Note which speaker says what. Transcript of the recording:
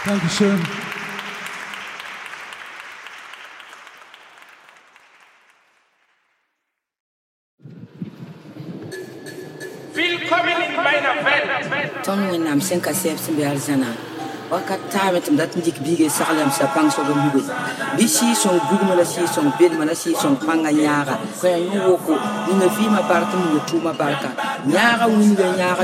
Speaker 1: Dankeschön.
Speaker 2: Willkommen in meiner Welt.
Speaker 3: Tom Winam Senka Sepsim Bearzana. Wakata mit dem Daten dik bige Salam Sapang Sogam Hugo. Bishi son Bugmalasi son Bilmalasi son Panganyara. Kaya Nuwoko, Nina Vima Bartum, Tuma Barka. Nyara Winga Nyara.